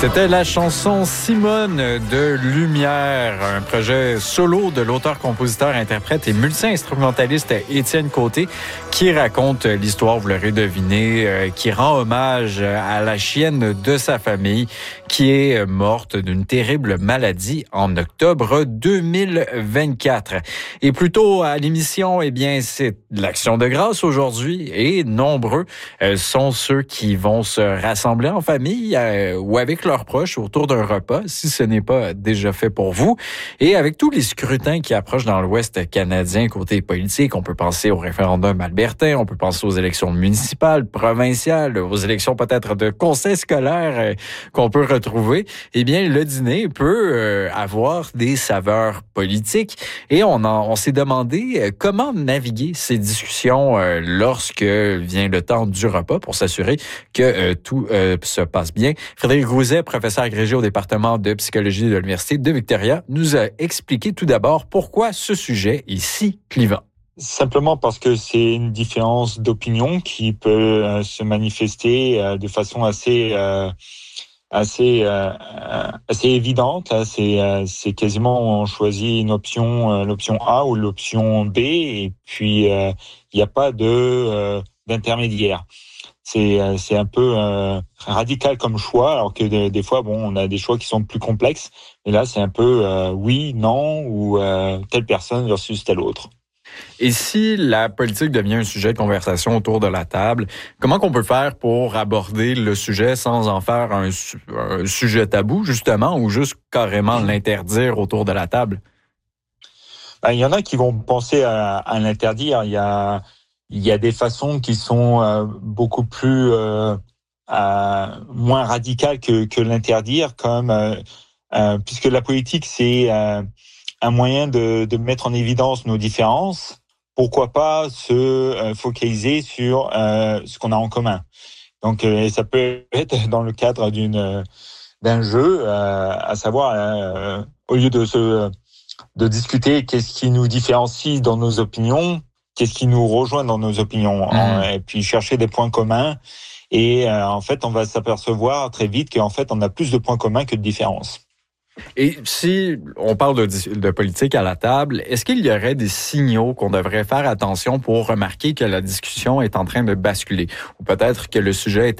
C'était la chanson Simone de Lumière, un projet solo de l'auteur, compositeur, interprète et multi-instrumentaliste Étienne Côté qui raconte l'histoire, vous l'aurez deviné, qui rend hommage à la chienne de sa famille qui est morte d'une terrible maladie en octobre 2024. Et plutôt à l'émission, eh bien, c'est l'Action de grâce aujourd'hui et nombreux sont ceux qui vont se rassembler en famille ou avec leurs proches autour d'un repas, si ce n'est pas déjà fait pour vous. Et avec tous les scrutins qui approchent dans l'Ouest canadien côté politique, on peut penser au référendum albertain, on peut penser aux élections municipales, provinciales, aux élections peut-être de conseils scolaires qu'on peut retrouver. Eh bien, le dîner peut avoir des saveurs politiques et on s'est demandé comment naviguer ces discussions lorsque vient le temps du repas pour s'assurer que tout se passe bien. Frédéric Grouzet, professeur agrégé au département de psychologie de l'Université de Victoria, nous a expliqué tout d'abord pourquoi ce sujet est si clivant. Simplement parce que c'est une différence d'opinion qui peut se manifester de façon assez évidente. C'est quasiment on choisit une option, l'option A ou l'option B, et puis il n'y a pas d'intermédiaire. C'est un peu radical comme choix, alors que des fois, on a des choix qui sont plus complexes. Et là, c'est un peu oui, non, ou telle personne versus telle autre. Et si la politique devient un sujet de conversation autour de la table, comment qu'on peut faire pour aborder le sujet sans en faire un sujet tabou, justement, ou juste carrément l'interdire autour de la table? Il y en a qui vont penser à l'interdire. Il y a des façons qui sont beaucoup plus moins radicales que l'interdire, comme puisque la politique c'est un moyen de mettre en évidence nos différences. Pourquoi pas se focaliser sur ce qu'on a en commun. Donc ça peut être dans le cadre d'un jeu, à savoir au lieu de discuter qu'est-ce qui nous différencie dans nos opinions, qu'est-ce qui nous rejoint dans nos opinions, et puis chercher des points communs. Et en fait, on va s'apercevoir très vite qu'en fait, on a plus de points communs que de différences. Et si on parle de politique à la table, est-ce qu'il y aurait des signaux qu'on devrait faire attention pour remarquer que la discussion est en train de basculer? Ou peut-être que le sujet est